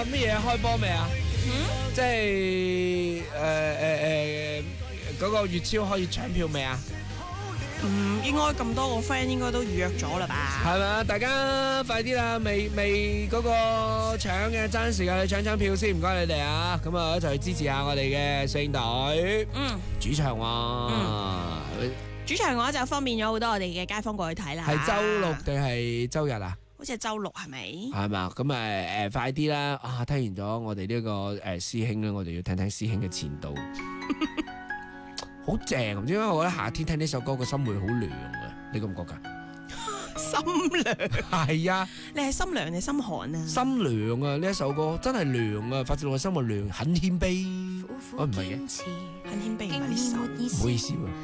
乜嘢開波未啊？即係嗰個粵超可以搶票未啊？ 應該咁多個 friend 應該都預約咗啦吧？ 係嘛？大家快啲啦，未嗰個搶嘅爭時間去搶票先，唔該你哋啊！咁啊一齊去支持下我哋嘅聖隊。主場喎。 主場嘅話就方便咗好多我哋嘅街坊過去睇啦。 係周六定係周日啊？ 好似係周六係咪？ 係嘛？咁快啲啦！聽完咗我哋呢個師兄咧，我哋要聽聽師兄嘅前度。好正，唔知點解我覺得夏天聽呢首歌個心會好涼啊！你覺唔覺噶？ 心涼係啊！ 你係心涼定心寒啊？ 心涼啊！呢一首歌真係涼啊！發自內心嘅涼，很謙卑。唔係嘅， 很謙卑唔係呢首。 唔好意思喎。